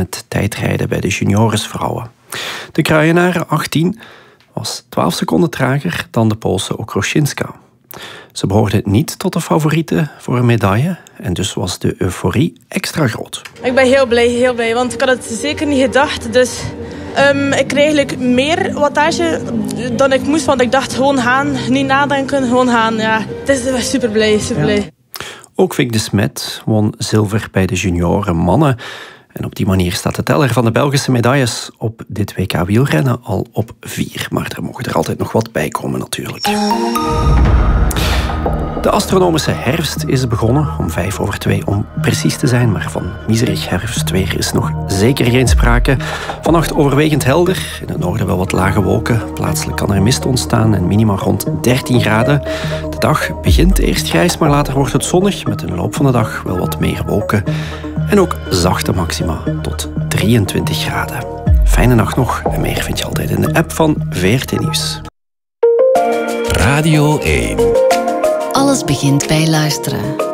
het tijdrijden bij de junioresvrouwen. De Kruijenaren, 18, was 12 seconden trager dan de Poolse Okruszyńska. Ze behoorde niet tot de favorieten voor een medaille en dus was de euforie extra groot. Ik ben heel blij, want ik had het zeker niet gedacht. Dus ik kreeg eigenlijk meer wattage dan ik moest, want ik dacht gewoon gaan, niet nadenken, gewoon gaan. Ja, het is super blij. Ja. Ook Vic de Smet won zilver bij de junioren mannen. En op die manier staat de teller van de Belgische medailles op dit WK wielrennen al op 4. Maar er mogen er altijd nog wat bij komen natuurlijk. De astronomische herfst is begonnen, om 2:05 om precies te zijn. Maar van miserig herfstweer is nog zeker geen sprake. Vannacht overwegend helder, in het noorden wel wat lage wolken. Plaatselijk kan er mist ontstaan en minima rond 13 graden. De dag begint eerst grijs, maar later wordt het zonnig. Met in de loop van de dag wel wat meer wolken. En ook zachte maxima tot 23 graden. Fijne nacht nog en meer vind je altijd in de app van VRT Nieuws. Radio 1. Alles begint bij luisteren.